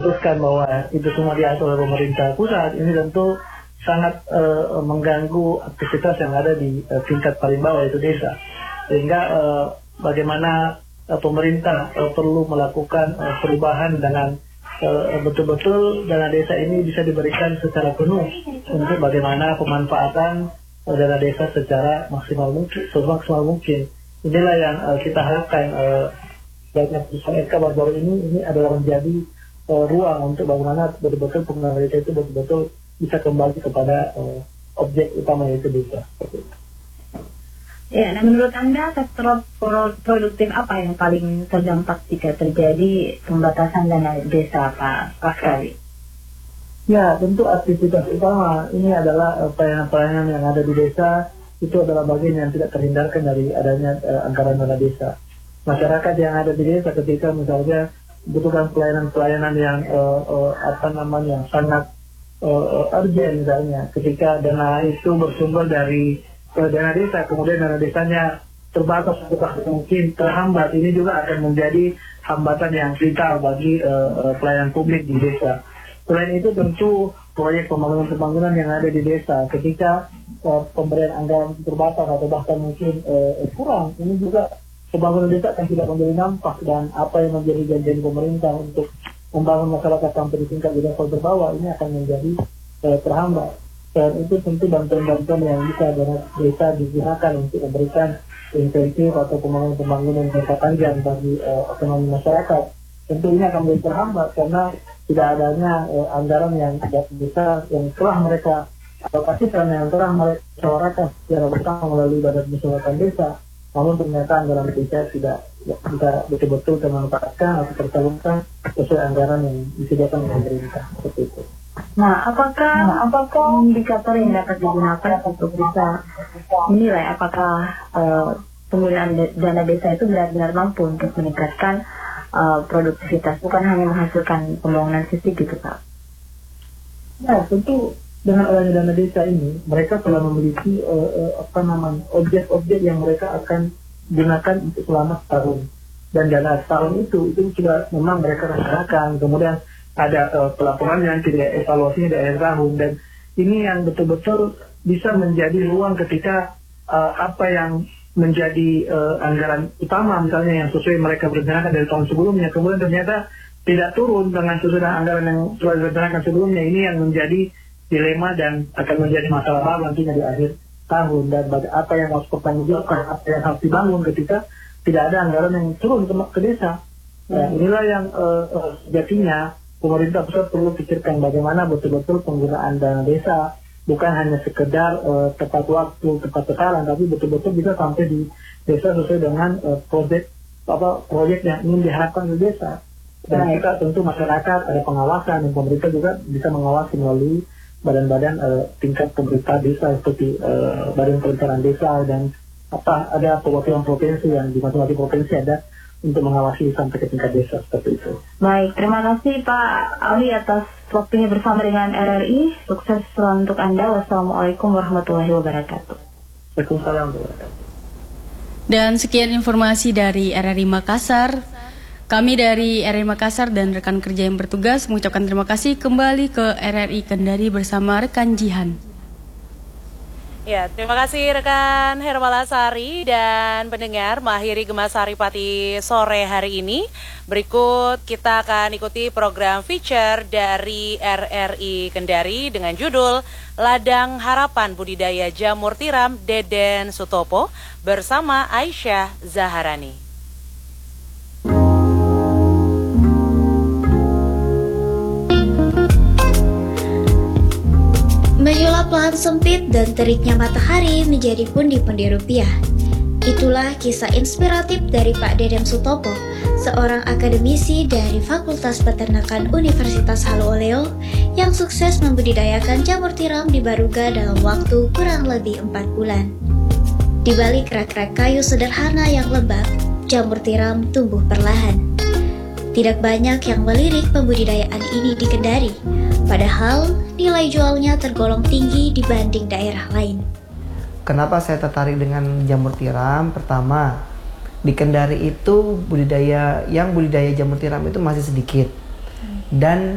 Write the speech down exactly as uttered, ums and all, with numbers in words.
teruskan bahwa itu semua diatur oleh pemerintah pusat, ini tentu sangat uh, mengganggu aktivitas yang ada di uh, tingkat paling bawah, yaitu desa. Sehingga uh, bagaimana uh, pemerintah uh, perlu melakukan uh, perubahan dengan uh, betul-betul dana desa ini bisa diberikan secara penuh untuk bagaimana pemanfaatan uh, dana desa secara maksimal mungkin, semaksimal mungkin. Inilah yang uh, kita harapkan uh, banyak putusan M K baru ini ini adalah menjadi uh, ruang untuk bagaimana betul-betul penggunaan desa itu betul-betul bisa kembali kepada uh, objek utama, yaitu desa. Ya, nah menurut Anda sektor produktif apa yang paling terdampak jika terjadi pembatasan dana desa, Pak Pascali? Ya, tentu aktivitas utama ini adalah uh, pelayanan-pelayanan yang ada di desa, itu adalah bagian yang tidak terhindarkan dari adanya uh, anggaran dana desa. Masyarakat yang ada di desa ketika misalnya butuhkan pelayanan-pelayanan yang uh, uh, apa namanya yang sangat Uh, urgent misalnya, ketika dana itu bersumber dari uh, dana desa, kemudian dana desanya terbatas atau mungkin terhambat, ini juga akan menjadi hambatan yang vital bagi uh, uh, pelayanan publik di desa. Selain itu tentu proyek pembangunan-pembangunan yang ada di desa, ketika uh, pemberian anggaran terbatas atau bahkan mungkin uh, kurang, ini juga pembangunan desa akan tidak menjadi nampak, dan apa yang menjadi janjian pemerintah untuk membangun masyarakat sampai di tingkat di level terbawah ini akan menjadi eh, terhambat. Dan itu tentu bantuan-bantuan yang bisa dana desa digunakan untuk memberikan insentif atau pembangunan-pembangunan jangka panjang bagi eh, ekonomi masyarakat. Tentu ini akan menjadi terhambat karena tidak adanya eh, anggaran yang tidak besar yang telah mereka alokasikan, yang telah mereka musyawarahkan secara bersama melalui badan musyawarah desa. Namun ternyata anggaran desa tidak bisa betul-betul termanfaatkan atau tersalurkan sesuai anggaran yang disediakan oleh pemerintah, seperti itu. Nah, apakah nah, apakah indikator yang dapat digunakan untuk bisa menilai apakah uh, penggunaan dana desa itu benar-benar mampu untuk meningkatkan uh, produktivitas, bukan hanya menghasilkan pembangunan fisik gitu, Pak? Nah, tentu dengan adanya dana desa ini, mereka telah memiliki uh, uh, apa namanya objek-objek yang mereka akan gunakan untuk selama setahun, dan dana setahun itu itu sudah memang mereka rencanakan. Kemudian ada uh, pelaporan yang tidak evaluasinya di akhir tahun, dan ini yang betul-betul bisa menjadi ruang ketika uh, apa yang menjadi uh, anggaran utama misalnya yang sesuai mereka berencanakan dari tahun sebelumnya, kemudian ternyata tidak turun dengan sesuai anggaran yang sudah direncanakan sebelumnya. Ini yang menjadi dilema dan akan menjadi masalah baru nantinya di akhir tahun, dan apa yang harus dipertanggungjawabkan, apa yang harus dibangun ketika tidak ada anggaran yang turun ke, ke desa. Nah, inilah yang uh, uh, sejatinya pemerintah pusat perlu pikirkan bagaimana betul-betul penggunaan dana desa bukan hanya sekedar uh, tepat waktu, tepat sasaran, tapi betul-betul bisa sampai di desa sesuai dengan uh, proyek apa proyek yang ingin diharapkan di desa. Dan kita tentu masyarakat ada pengawasan, dan pemerintah juga bisa mengawasi melalui badan-badan uh, tingkat pemerintah desa seperti uh, badan perencanaan desa, dan apa ada perwakilan provinsi yang di masing-masing provinsi ada untuk mengawasi sampai ke tingkat desa, seperti itu. Baik, terima kasih Pak Ali atas waktunya bersama dengan R R I. Sukses selalu untuk Anda. Wassalamualaikum warahmatullahi wabarakatuh. Waalaikumsalam warahmatullahi wabarakatuh. Dan sekian informasi dari R R I Makassar. Kami dari R R I Makassar dan rekan kerja yang bertugas mengucapkan terima kasih. Kembali ke R R I Kendari bersama rekan Jihan. Ya, terima kasih rekan Hermalasari dan pendengar. Mengakhiri Gemasari Pati sore hari ini. Berikut kita akan ikuti program feature dari R R I Kendari dengan judul Ladang Harapan Budidaya Jamur Tiram Deden Sutopo bersama Aisyah Zaharani. Menyulap lahan sempit dan teriknya matahari menjadi pundi-pundi rupiah. Itulah kisah inspiratif dari Pak Deden Sutopo, seorang akademisi dari Fakultas Peternakan Universitas Haluoleo yang sukses membudidayakan jamur tiram di Baruga dalam waktu kurang lebih empat bulan. Di balik rak-rak kayu sederhana yang lembab, jamur tiram tumbuh perlahan. Tidak banyak yang melirik pembudidayaan ini di Kendari, padahal nilai jualnya tergolong tinggi dibanding daerah lain. Kenapa saya tertarik dengan jamur tiram? Pertama, di Kendari itu budidaya yang budidaya jamur tiram itu masih sedikit, dan